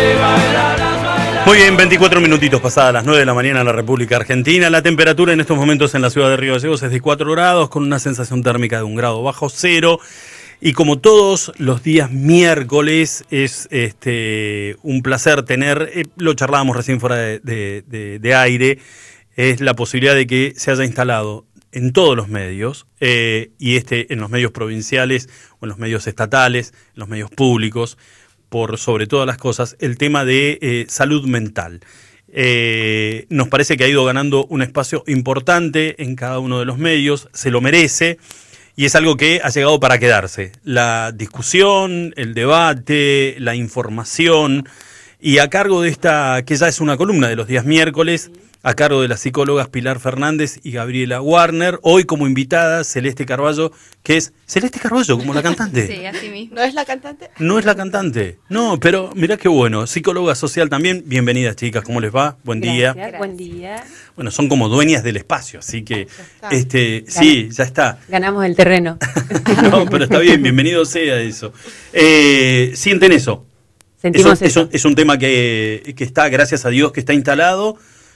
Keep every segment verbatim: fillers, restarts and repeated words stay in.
Muy bien, veinticuatro minutitos pasadas las nueve de la mañana en la República Argentina. La temperatura en estos momentos en la ciudad de Río Gallegos es de cuatro grados, con una sensación térmica de un grado bajo cero. Y como todos los días miércoles, es este un placer tener, eh, lo charlábamos recién fuera de, de, de, de aire, es la posibilidad de que se haya instalado en todos los medios, eh, y este en los medios provinciales o en los medios estatales, en los medios públicos, por sobre todas las cosas, el tema de eh, salud mental. Eh, nos parece que ha ido ganando un espacio importante en cada uno de los medios, se lo merece, y es algo que ha llegado para quedarse. La discusión, el debate, la información, y a cargo de esta, que ya es una columna de los días miércoles, a cargo de las psicólogas Pilar Fernández y Gabriela Warner, hoy como invitada Celeste Carballo, que es Celeste Carballo, como la cantante. Sí, así mismo. ¿No es la cantante? No es la cantante, no, pero mirá qué bueno, psicóloga social también. Bienvenidas, chicas, ¿cómo les va? Buen día. Gracias, buen día. Bueno, son como dueñas del espacio, así que este sí, ya está. Ganamos el terreno. No, pero está bien, bienvenido sea eso. Eh, sienten eso. Sentimos eso, eso. eso. Es un tema que, que está, gracias a Dios, que está instalado.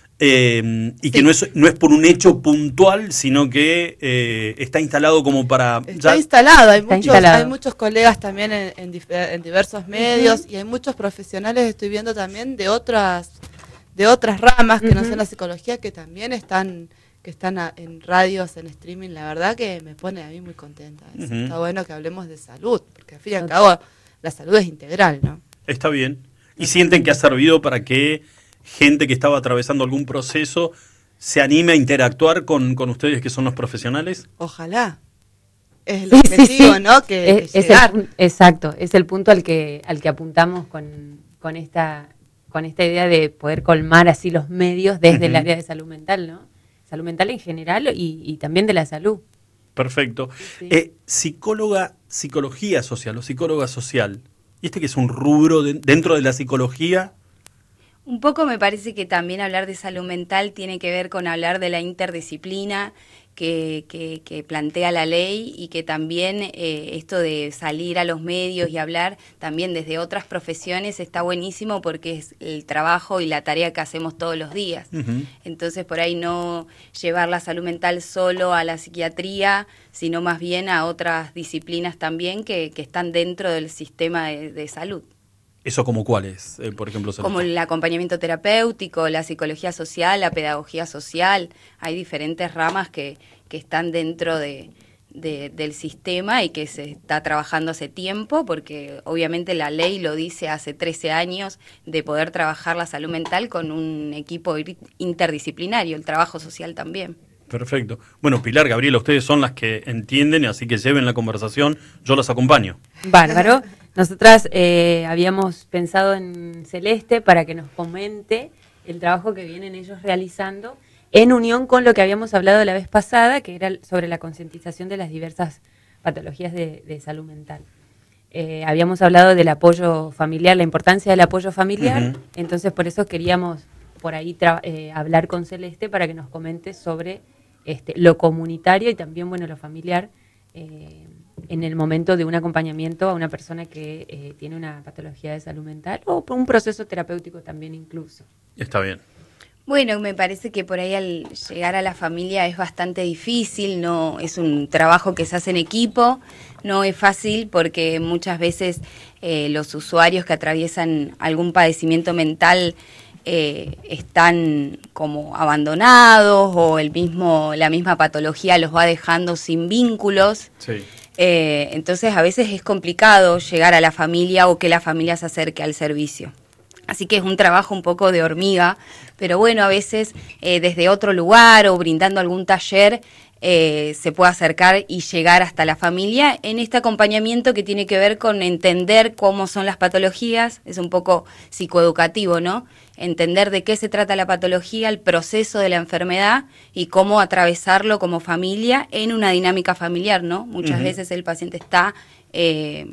Eh, y que sí. no es no es por un hecho puntual, sino que eh, está instalado como para... Está ya... instalado, hay, Está muchos, instalado. hay muchos colegas también en, en, dif en diversos medios, uh-huh. y hay muchos profesionales, estoy viendo también de otras de otras ramas que uh-huh. no son la psicología, que también están que están a, en radios, en streaming. La verdad que me pone a mí muy contenta. Uh-huh. Está bueno que hablemos de salud, porque al fin y al cabo la salud es integral, ¿no? Está bien. ¿Y sienten que ha servido para que gente que estaba atravesando algún proceso se anime a interactuar con, con ustedes, que son los profesionales? Ojalá. Es el objetivo, sí, sí. ¿no? Que, es, que es el, exacto, es el punto al que al que apuntamos con, con esta con esta idea de poder colmar así los medios desde uh-huh. el área de salud mental, ¿no? Salud mental en general y, y también de la salud. Perfecto. Sí. Eh, psicóloga, psicología social o psicóloga social, ¿y este que es un rubro de, dentro de la psicología? Un poco me parece que también hablar de salud mental tiene que ver con hablar de la interdisciplina que, que, que plantea la ley, y que también eh, esto de salir a los medios y hablar también desde otras profesiones está buenísimo, porque es el trabajo y la tarea que hacemos todos los días. Uh-huh. Entonces, por ahí no llevar la salud mental solo a la psiquiatría, sino más bien a otras disciplinas también que, que están dentro del sistema de, de salud. ¿Eso como cuáles, eh, por ejemplo? Como el acompañamiento terapéutico, la psicología social, la pedagogía social. Hay diferentes ramas que, que están dentro de, de, del sistema y que se está trabajando hace tiempo, porque obviamente la ley lo dice hace trece años, de poder trabajar la salud mental con un equipo interdisciplinario, el trabajo social también. Perfecto. Bueno, Pilar, Gabriela, ustedes son las que entienden, así que lleven la conversación, yo las acompaño. Bárbaro. Nosotras eh, habíamos pensado en Celeste para que nos comente el trabajo que vienen ellos realizando en unión con lo que habíamos hablado la vez pasada, que era sobre la concientización de las diversas patologías de, de salud mental. Eh, habíamos hablado del apoyo familiar, la importancia del apoyo familiar, uh-huh. entonces por eso queríamos por ahí tra- eh, hablar con Celeste para que nos comente sobre este, lo comunitario y también, bueno, lo familiar, eh, en el momento de un acompañamiento a una persona que eh, tiene una patología de salud mental o un proceso terapéutico también incluso. Está bien. Bueno, me parece que por ahí al llegar a la familia es bastante difícil, no es un trabajo que se hace en equipo, no es fácil porque muchas veces eh, los usuarios que atraviesan algún padecimiento mental eh, están como abandonados, o el mismo la misma patología los va dejando sin vínculos. Sí. Eh, entonces a veces es complicado llegar a la familia o que la familia se acerque al servicio. Así que es un trabajo un poco de hormiga, pero bueno, a veces eh, desde otro lugar o brindando algún taller eh, se puede acercar y llegar hasta la familia en este acompañamiento que tiene que ver con entender cómo son las patologías. Es un poco psicoeducativo, ¿no? Entender de qué se trata la patología, el proceso de la enfermedad y cómo atravesarlo como familia en una dinámica familiar, ¿no? Muchas uh-huh. veces el paciente está eh,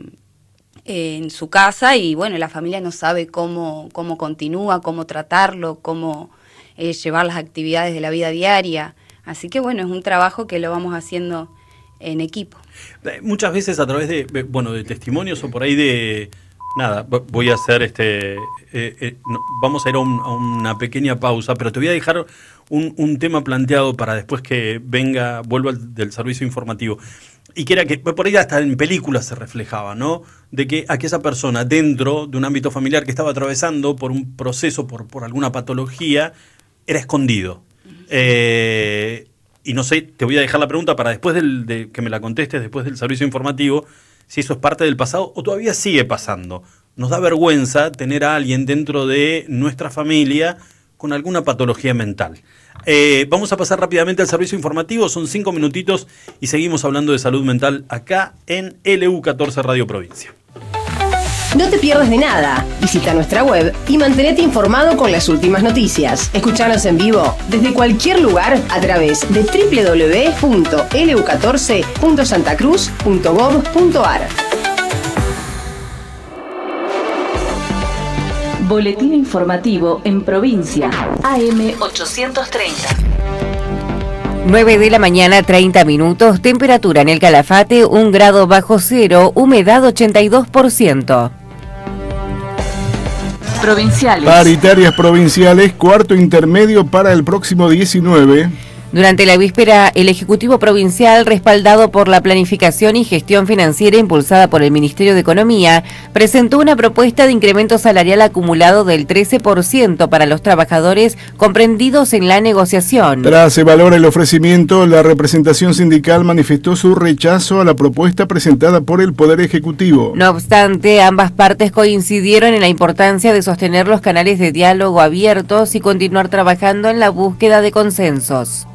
en su casa y, bueno, la familia no sabe cómo, cómo continúa, cómo tratarlo, cómo eh, llevar las actividades de la vida diaria. Así que, bueno, es un trabajo que lo vamos haciendo en equipo. Muchas veces a través de, bueno, de testimonios o por ahí de... Nada, voy a hacer este... Eh, eh, no, vamos a ir a, un, a una pequeña pausa, pero te voy a dejar un, un tema planteado para después que venga, vuelva al, del servicio informativo. Y que era que, por ahí hasta en películas se reflejaba, ¿no? De que aquella persona dentro de un ámbito familiar que estaba atravesando por un proceso, por, por alguna patología, era escondido. Eh, y no sé, te voy a dejar la pregunta para después del, de que me la contestes, después del servicio informativo, si eso es parte del pasado o todavía sigue pasando. Nos da vergüenza tener a alguien dentro de nuestra familia con alguna patología mental. Eh, vamos a pasar rápidamente al servicio informativo, son cinco minutitos y seguimos hablando de salud mental acá en L U catorce Radio Provincia. No te pierdas de nada. Visita nuestra web y mantenete informado con las últimas noticias. Escuchanos en vivo desde cualquier lugar a través de doble u doble u doble u punto l u catorce punto santa cruz punto gov punto a r. Boletín informativo en provincia. A M ochocientos treinta. nueve de la mañana, treinta minutos. Temperatura en el Calafate, un grado bajo cero. Humedad ochenta y dos por ciento. Provinciales. Paritarias provinciales, cuarto intermedio para el próximo diecinueve. Durante la víspera, el Ejecutivo Provincial, respaldado por la Planificación y Gestión Financiera impulsada por el Ministerio de Economía, presentó una propuesta de incremento salarial acumulado del trece por ciento para los trabajadores comprendidos en la negociación. Tras evaluar el ofrecimiento, la representación sindical manifestó su rechazo a la propuesta presentada por el Poder Ejecutivo. No obstante, ambas partes coincidieron en la importancia de sostener los canales de diálogo abiertos y continuar trabajando en la búsqueda de consensos.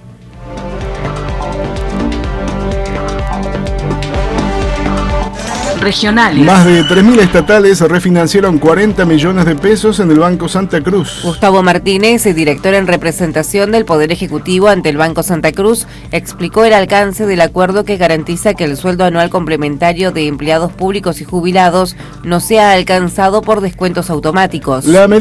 Regionales. Más de tres mil estatales refinanciaron cuarenta millones de pesos en el Banco Santa Cruz. Gustavo Martínez, director en representación del Poder Ejecutivo ante el Banco Santa Cruz, explicó el alcance del acuerdo que garantiza que el sueldo anual complementario de empleados públicos y jubilados no sea alcanzado por descuentos automáticos. La